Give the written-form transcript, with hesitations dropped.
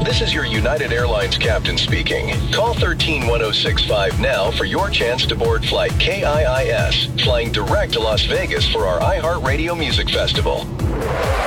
This is your United Airlines captain speaking. Call 131065 now for your chance to board flight KIIS, flying direct to Las Vegas for our iHeartRadio Music Festival.